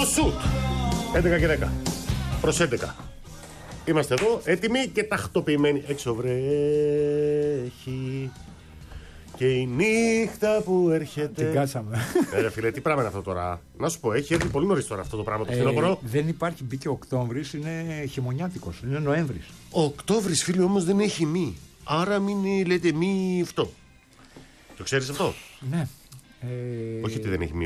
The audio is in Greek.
σουτ. 11 και 10. Προς 11. Είμαστε εδώ έτοιμοι και τακτοποιημένοι. Έξω βρέχει και η νύχτα που έρχεται. Την κάτσαμε. Ρε φίλε, τι πράγμα είναι αυτό τώρα. Να σου πω, έχει έρθει πολύ νωρίς τώρα αυτό το πράγμα το φθινόπωρο. Δεν υπάρχει, μπήκε Οκτώβρης, είναι χειμωνιάτικος, είναι Νοέμβρης. Ο Οκτώβρης, φίλε, όμως δεν έχει μη. Άρα μην λέτε μη αυτό. Το ξέρεις αυτό? Ναι. Όχι ότι δεν έχει μη.